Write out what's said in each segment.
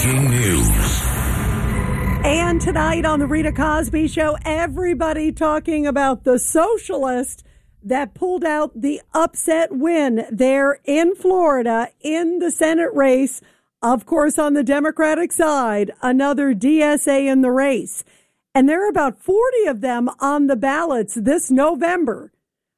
Breaking news. And tonight on the Rita Cosby Show, everybody talking about the socialist that pulled out the upset win there in Florida in the Senate race. Of course, on the Democratic side, another DSA in the race. And there are about 40 of them on the ballots this November.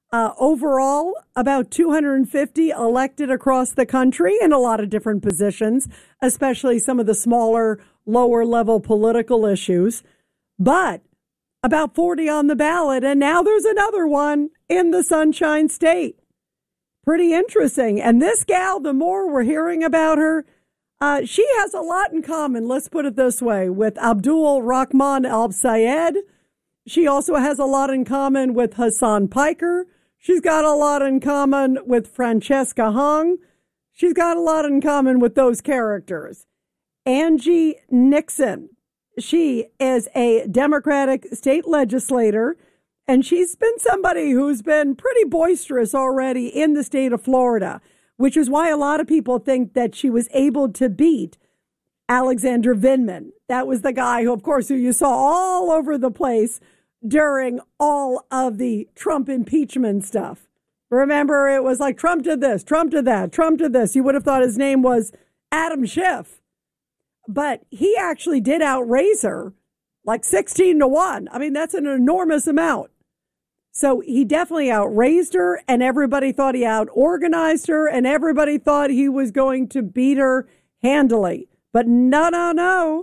Overall, about 250 elected across the country in a lot of different positions, especially some of the smaller, lower level political issues. But about 40 on the ballot, and now there's another one in the Sunshine State. Pretty interesting. And this gal, the more we're hearing about her, she has a lot in common, let's put it this way, with Abdul Rahman al-Sayed. She also has a lot in common with Hassan Piker. She's got a lot in common with Francesca Hung. She's got a lot in common with those characters. Angie Nixon. She is a Democratic state legislator, and she's been somebody who's been pretty boisterous already in the state of Florida, which is why a lot of people think that she was able to beat Alexander Vindman. That was the guy who, of course, who you saw all over the place during all of the Trump impeachment stuff. Remember, it was like Trump did this, Trump did that, Trump did this. You would have thought his name was Adam Schiff. But he actually did outraise her like 16-1. I mean, that's an enormous amount. So he definitely outraised her, and everybody thought he out-organized her, and everybody thought he was going to beat her handily. But no.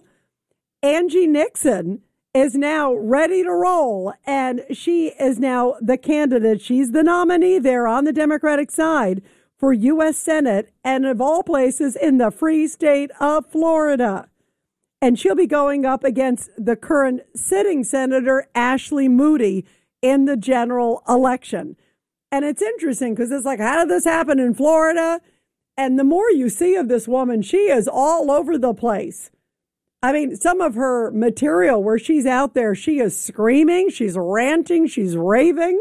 Angie Nixon is now ready to roll, and she is now the candidate. She's the nominee there on the Democratic side for U.S. Senate, and of all places in the free state of Florida. And she'll be going up against the current sitting Senator Ashley Moody in the general election. And it's interesting because it's like, how did this happen in Florida? And the more you see of this woman, she is all over the place. I mean, some of her material where she's out there, she is screaming, she's ranting, she's raving.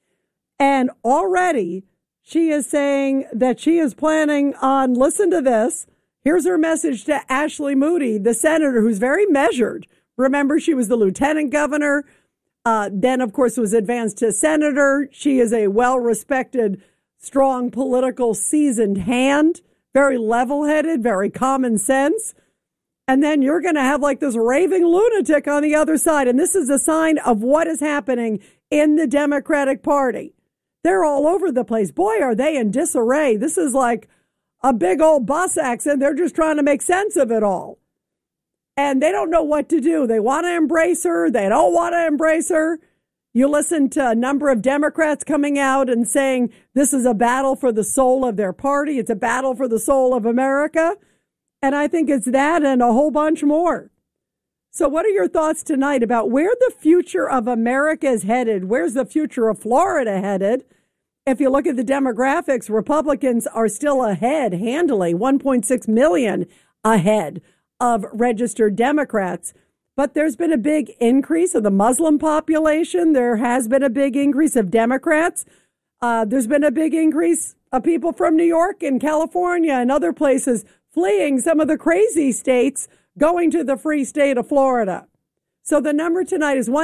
And already she is saying that she is planning on, listen to this, here's her message to Ashley Moody, the senator who's very measured. Remember, she was the lieutenant governor, then, of course, was advanced to senator. She is a well-respected, strong, political, seasoned hand, very level-headed, very common sense. And then you're going to have like this raving lunatic on the other side. And this is a sign of what is happening in the Democratic Party. They're all over the place. Boy, are they in disarray. This is like a big old bus accident. They're just trying to make sense of it all. And they don't know what to do. They want to embrace her. They don't want to embrace her. You listen to a number of Democrats coming out and saying this is a battle for the soul of their party. It's a battle for the soul of America. And I think it's that and a whole bunch more. So what are your thoughts tonight about where the future of America is headed? Where's the future of Florida headed? If you look at the demographics, Republicans are still ahead handily, 1.6 million ahead of registered Democrats. But there's been a big increase of the Muslim population. There has been a big increase of Democrats. There's been a big increase of people from New York and California and other places fleeing some of the crazy states, going to the free state of Florida. So the number tonight is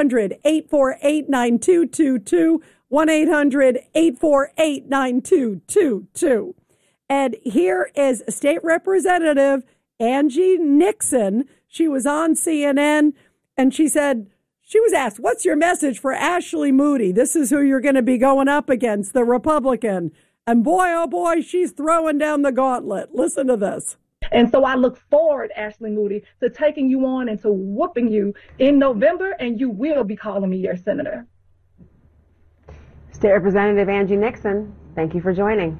1-800-848-9222, 1-800-848-9222. And here is State Representative Angie Nixon. She was on CNN, and she said, she was asked, what's your message for Ashley Moody? This is who you're going to be going up against, the Republican. And boy, oh boy, she's throwing down the gauntlet. Listen to this. And so I look forward, Ashley Moody, to taking you on and to whooping you in November, and you will be calling me your senator. State Representative Angie Nixon, thank you for joining.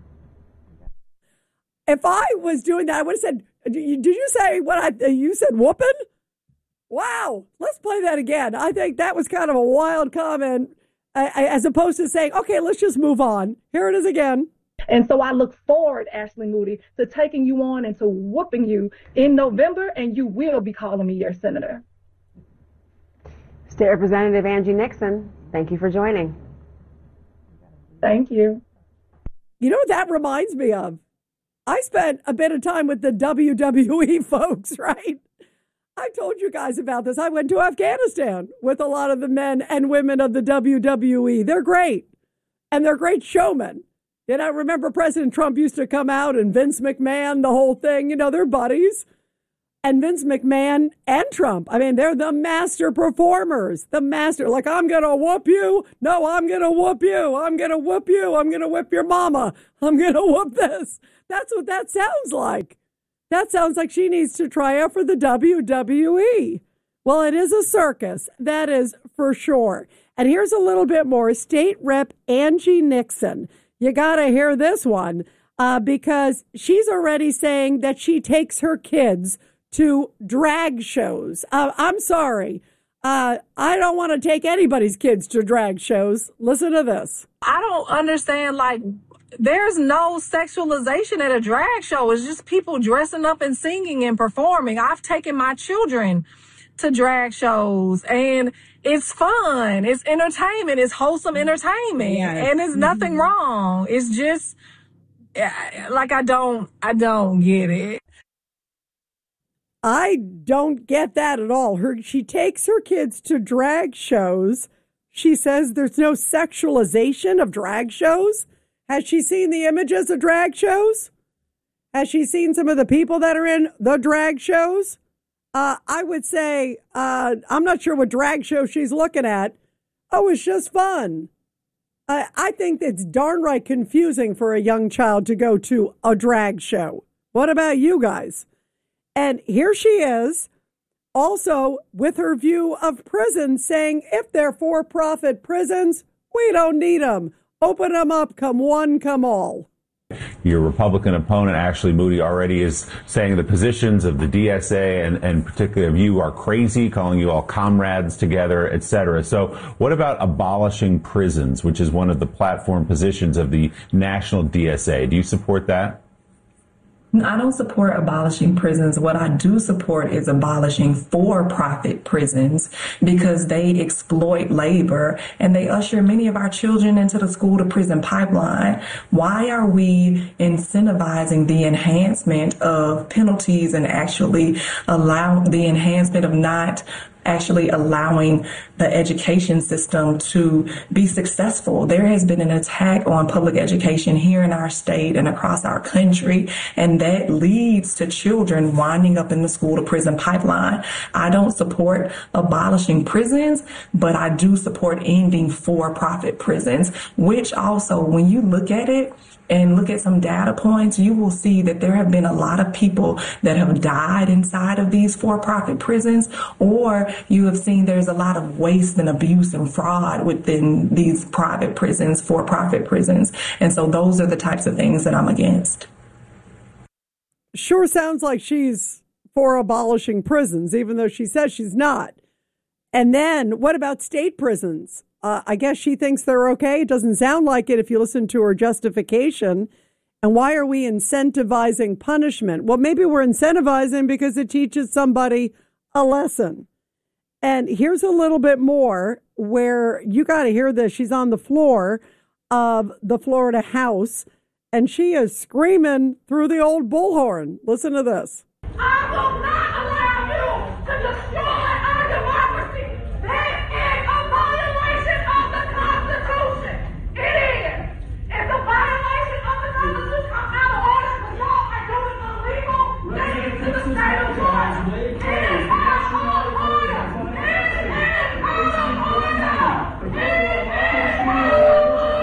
If I was doing that, I would have said, did you say you said whooping? Wow. Let's play that again. I think that was kind of a wild comment, as opposed to saying, okay, let's just move on. Here it is again. And so I look forward, Ashley Moody, to taking you on and to whooping you in November, and you will be calling me your senator. State Representative Angie Nixon, thank you for joining. Thank you. You know what that reminds me of? I spent a bit of time with the WWE folks, right? I told you guys about this. I went to Afghanistan with a lot of the men and women of the WWE. They're great, and they're great showmen. I remember President Trump used to come out and Vince McMahon, the whole thing. They're buddies. And Vince McMahon and Trump, they're the master performers. The master, like, I'm going to whoop you. No, I'm going to whoop you. I'm going to whoop you. I'm going to whip your mama. I'm going to whoop this. That's what that sounds like. That sounds like she needs to try out for the WWE. Well, it is a circus. That is for sure. And here's a little bit more. State Rep Angie Nixon. You got to hear this one because she's already saying that she takes her kids to drag shows. I'm sorry. I don't want to take anybody's kids to drag shows. Listen to this. I don't understand, there's no sexualization at a drag show. It's just people dressing up and singing and performing. I've taken my children to drag shows, and it's fun. It's entertainment. It's wholesome entertainment. Yes. And there's nothing wrong. It's just, I don't get it. I don't get that at all. She takes her kids to drag shows. She says there's no sexualization of drag shows. Has she seen the images of drag shows? Has she seen some of the people that are in the drag shows? I would say, I'm not sure what drag show she's looking at. Oh, it's just fun. I think it's darn right confusing for a young child to go to a drag show. What about you guys? And here she is, also with her view of prisons, saying if they're for-profit prisons, we don't need them. Open them up, come one, come all. Your Republican opponent, Ashley Moody, already is saying the positions of the DSA and particularly of you are crazy, calling you all comrades together, et cetera. So what about abolishing prisons, which is one of the platform positions of the national DSA? Do you support that? I don't support abolishing prisons. What I do support is abolishing for-profit prisons because they exploit labor and they usher many of our children into the school-to-prison pipeline. Why are we incentivizing the enhancement of penalties and actually allow the enhancement of not actually allowing the education system to be successful? There has been an attack on public education here in our state and across our country, and that leads to children winding up in the school to prison pipeline. I don't support abolishing prisons, but I do support ending for-profit prisons, which also, when you look at it, and look at some data points, you will see that there have been a lot of people that have died inside of these for-profit prisons, or you have seen there's a lot of waste and abuse and fraud within these private prisons, for-profit prisons. And so those are the types of things that I'm against. Sure sounds like she's for abolishing prisons, even though she says she's not. And then what about state prisons? I guess she thinks they're okay. It doesn't sound like it if you listen to her justification. And why are we incentivizing punishment? Well, maybe we're incentivizing because it teaches somebody a lesson. And here's a little bit more where you got to hear this. She's on the floor of the Florida House, and she is screaming through the old bullhorn. Listen to this. I will not allow you to destroy our democracy. That is a violation of the Constitution. It is. It's a violation of the Constitution. I'm out of order because y'all are doing illegal things to the state of Georgia. It is out of order. It is out of order. It is out of order. It is out of order.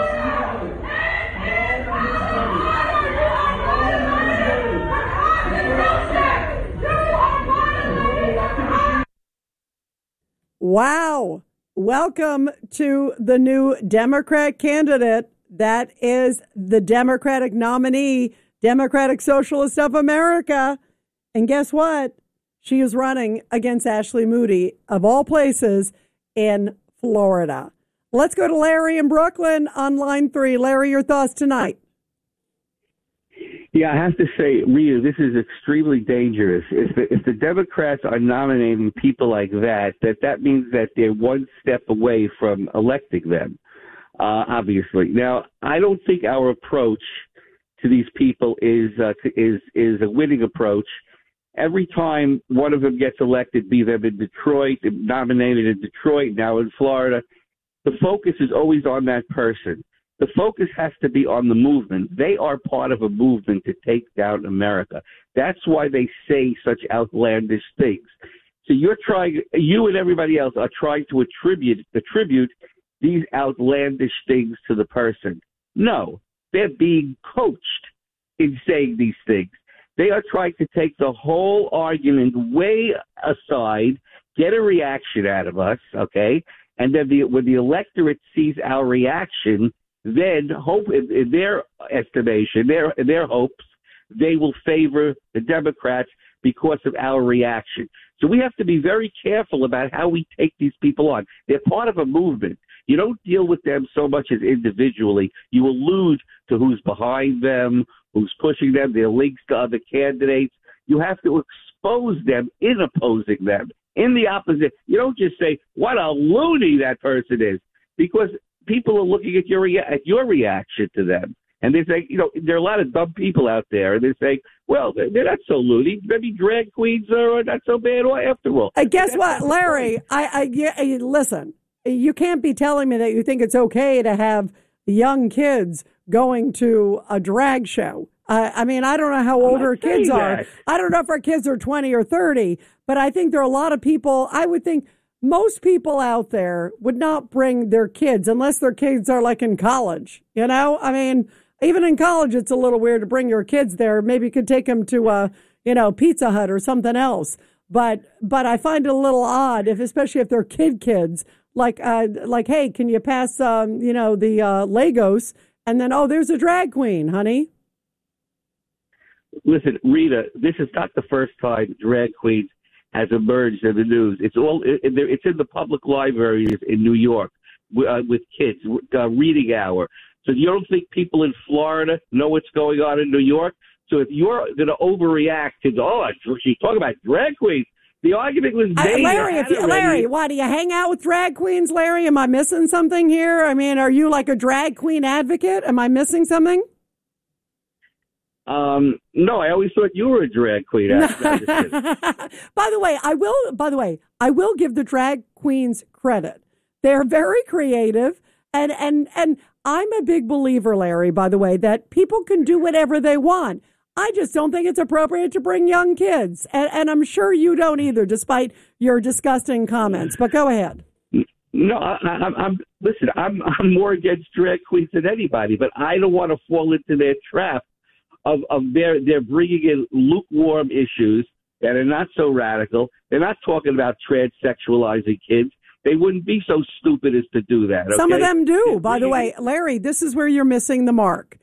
Wow. Welcome to the new Democrat candidate. That is the Democratic nominee, Democratic Socialist of America. And guess what? She is running against Ashley Moody, of all places, in Florida. Let's go to Larry in Brooklyn on line 3. Larry, your thoughts tonight. Yeah, I have to say, Rita, this is extremely dangerous. If the Democrats are nominating people like that means that they're one step away from electing them, obviously. Now, I don't think our approach to these people is a winning approach. Every time one of them gets elected, be them in Detroit, nominated in Detroit, now in Florida, the focus is always on that person. The focus has to be on the movement. They are part of a movement to take down America. That's why they say such outlandish things. So you and everybody else are trying to attribute these outlandish things to the person. No, they're being coached in saying these things. They are trying to take the whole argument way aside, get a reaction out of us, okay? And then when the electorate sees our reaction, then hope in their estimation, their hopes, they will favor the Democrats because of our reaction. So we have to be very careful about how we take these people on. They're part of a movement. You don't deal with them so much as individually. You allude to who's behind them, who's pushing them, their links to other candidates. You have to expose them in opposing them, in the opposite. You don't just say, what a loony that person is, because people are looking at your reaction to them. And they say, there are a lot of dumb people out there, and they say, well, they're not so loony. Maybe drag queens are not so bad after all. Guess what, Larry? Listen, you can't be telling me that you think it's okay to have young kids going to a drag show. I mean, I don't know how old our kids are. I don't know if our kids are 20 or 30, but I think there are a lot of people. I would think most people out there would not bring their kids unless their kids are like in college. I mean, even in college, it's a little weird to bring your kids there. Maybe you could take them to Pizza Hut or something else. But I find it a little odd, especially if they're kids, like, hey, can you pass, the Legos? And then, there's a drag queen, honey. Listen, Rita, this is not the first time drag queens has emerged in the news. It's in the public libraries in New York with kids, reading hour. So you don't think people in Florida know what's going on in New York? So if you're going to overreact to, she's talking about drag queens, the argument was made. Larry, why do you hang out with drag queens, Larry? Am I missing something here? I mean, are you like a drag queen advocate? Am I missing something? No, I always thought you were a drag queen. By the way, I will give the drag queens credit. They're very creative, and I'm a big believer, Larry, by the way, that people can do whatever they want. I just don't think it's appropriate to bring young kids, and I'm sure you don't either, despite your disgusting comments. But go ahead. No, I'm more against drag queens than anybody, but I don't want to fall into their trap of they're bringing in lukewarm issues that are not so radical. They're not talking about transsexualizing kids. They wouldn't be so stupid as to do that. Okay? Some of them do. By the way, Larry, this is where you're missing the mark.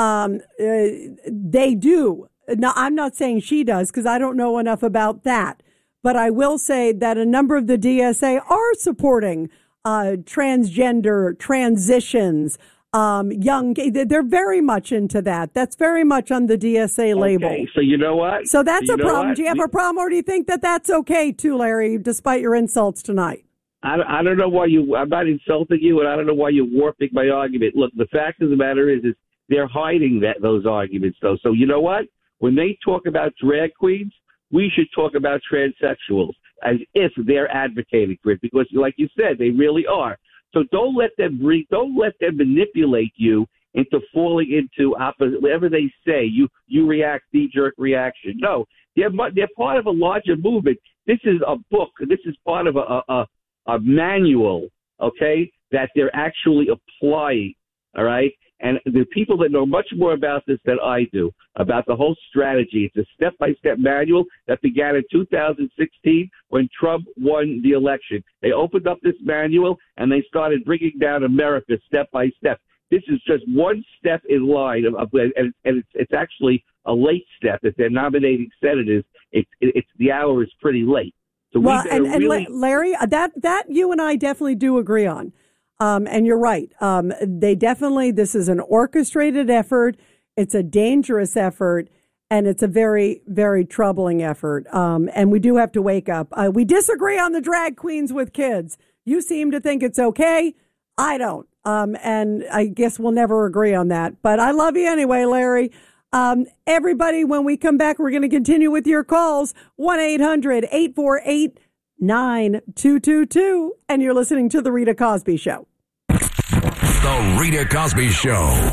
They do. Now, I'm not saying she does because I don't know enough about that. But I will say that a number of the DSA are supporting transgender transitions, young. They're very much into that. That's very much on the DSA label. Okay, so you know what? So that's a problem. Do you have a problem, or do you think that that's okay too, Larry, despite your insults tonight? I don't know why I'm not insulting you, and I don't know why you're warping my argument. Look, the fact of the matter is they're hiding those arguments, though. So you know what? When they talk about drag queens, we should talk about transsexuals as if they're advocating for it, because, like you said, they really are. So don't let them manipulate you into falling into opposite. Whatever they say, you react, knee-jerk reaction. No, they're part of a larger movement. This is a book. This is part of a manual, okay, that they're actually applying, all right? And the people that know much more about this than I do, about the whole strategy, it's a step-by-step manual that began in 2016 when Trump won the election. They opened up this manual, and they started bringing down America step by step. This is just one step in line, and it's actually a late step. If they're nominating senators, it's the hour is pretty late. So Larry, that you and I definitely do agree on. And you're right. This is an orchestrated effort. It's a dangerous effort, and it's a very, very troubling effort. And we do have to wake up. We disagree on the drag queens with kids. You seem to think it's okay. I don't. And I guess we'll never agree on that. But I love you anyway, Larry. Everybody, when we come back, we're going to continue with your calls. 1-800-848-9222. And you're listening to The Rita Cosby Show. The Rita Cosby Show.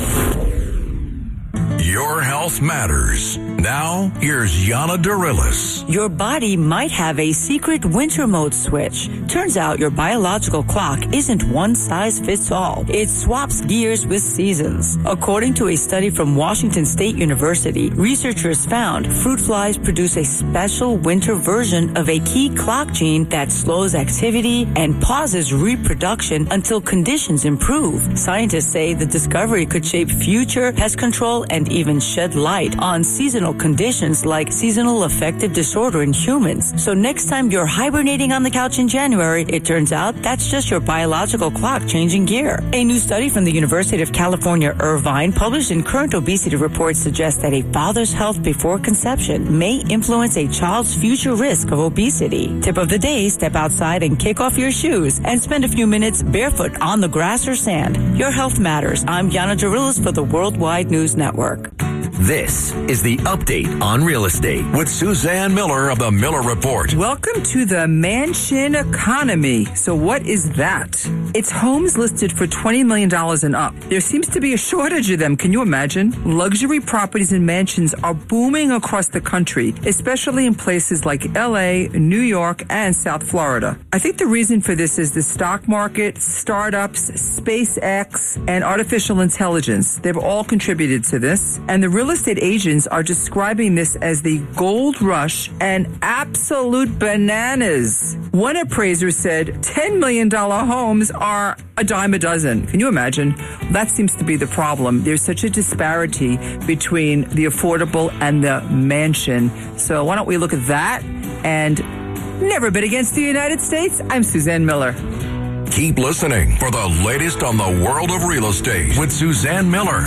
Your health matters. Now, here's Yana Darilis. Your body might have a secret winter mode switch. Turns out your biological clock isn't one size fits all. It swaps gears with seasons. According to a study from Washington State University, researchers found fruit flies produce a special winter version of a key clock gene that slows activity and pauses reproduction until conditions improve. Scientists say the discovery could shape future pest control and even shed light on seasonal conditions like seasonal affective disorder in humans. So next time you're hibernating on the couch in January, it turns out that's just your biological clock changing gear. A new study from the University of California, Irvine, published in Current Obesity Report, suggests that a father's health before conception may influence a child's future risk of obesity. Tip of the day, step outside and kick off your shoes and spend a few minutes barefoot on the grass or sand. Your health matters. I'm Yana Darilis for the Worldwide News Network. This is the Update on Real Estate with Suzanne Miller of the Miller Report. Welcome to the mansion economy. So what is that? It's homes listed for $20 million and up. There seems to be a shortage of them. Can you imagine? Luxury properties and mansions are booming across the country, especially in places like LA, New York, and South Florida. I think the reason for this is the stock market, startups, SpaceX, and artificial intelligence. They've all contributed to this. And the real estate agents are describing this as the gold rush and absolute bananas. One appraiser said $10 million homes are a dime a dozen. Can you imagine? That seems to be the problem. There's such a disparity between the affordable and the mansion. So why don't we look at that and never bid against the United States? I'm Suzanne Miller. Keep listening for the latest on the world of real estate with Suzanne Miller.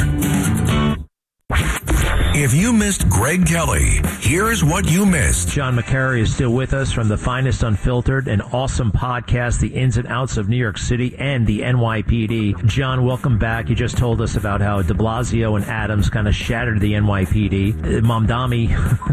If you missed Greg Kelly, here's what you missed. John McCary is still with us from The Finest Unfiltered, an awesome podcast, the ins and outs of New York City and the NYPD. John, welcome back. You just told us about how de Blasio and Adams kind of shattered the NYPD. Mamdani,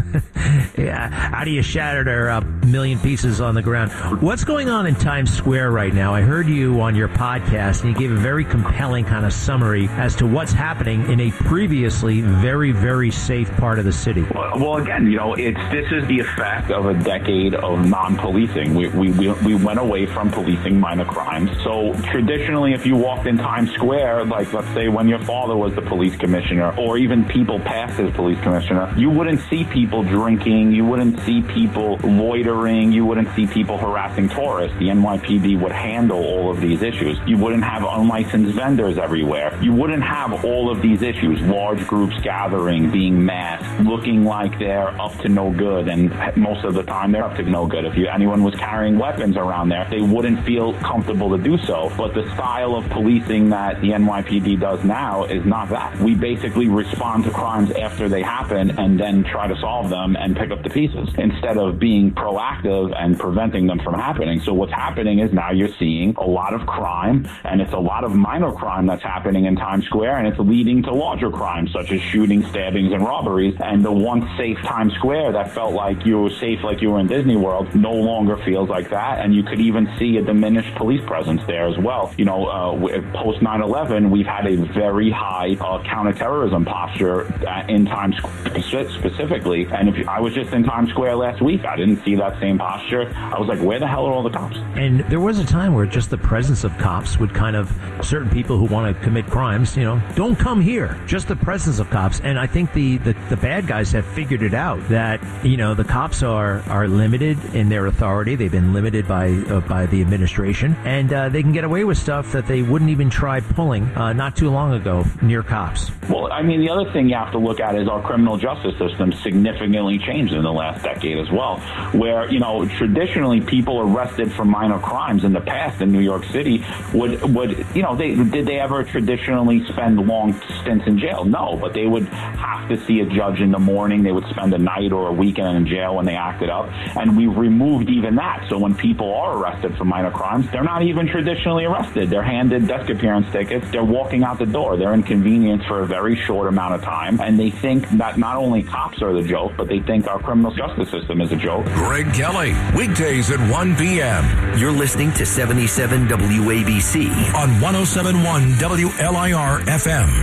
how do you shatter their million pieces on the ground? What's going on in Times Square right now? I heard you on your podcast, and you gave a very compelling kind of summary as to what's happening in a previously very, very safe part of the city. Well, again, this is the effect of a decade of non-policing. We went away from policing minor crimes. So traditionally, if you walked in Times Square, like let's say when your father was the police commissioner, or even people past as police commissioner, you wouldn't see people drinking, you wouldn't see people loitering, you wouldn't see people harassing tourists. The NYPD would handle all of these issues. You wouldn't have unlicensed vendors everywhere. You wouldn't have all of these issues, large groups gathering, being masked, looking like they're up to no good, and most of the time they're up to no good. If anyone was carrying weapons around there, they wouldn't feel comfortable to do so. But the style of policing that the NYPD does now is not that. We basically respond to crimes after they happen and then try to solve them and pick up the pieces instead of being proactive and preventing them from happening. So what's happening is now you're seeing a lot of crime, and it's a lot of minor crime that's happening in Times Square, and it's leading to larger crimes such as shootings, stabbings, and robberies. And the once safe Times Square that felt like you were safe, like you were in Disney World, no longer feels like that. And you could even see a diminished police presence there as well. Post 9/11, we've had a very high counterterrorism posture in Times Square specifically. And I was just in Times Square last week, I didn't see that same posture. I was like, where the hell are all the cops? And there was a time where just the presence of cops would kind of, certain people who want to commit crimes, don't come here. Just the presence of cops. And I think the bad guys have figured it out that, the cops are limited in their authority. They've been limited by the administration, and they can get away with stuff that they wouldn't even try pulling not too long ago near cops. Well, the other thing you have to look at is our criminal justice system significantly changed changed in the last decade as well, where, traditionally people arrested for minor crimes in the past in New York City would did they ever traditionally spend long stints in jail? No, but they would have to see a judge in the morning. They would spend a night or a weekend in jail when they acted up. And we've removed even that. So when people are arrested for minor crimes, they're not even traditionally arrested. They're handed desk appearance tickets. They're walking out the door. They're inconvenienced for a very short amount of time. And they think that not only cops are the joke, but they think our criminal justice system is a joke. Greg Kelly, weekdays at 1 p.m. You're listening to 77 WABC on 107.1 WLIR FM.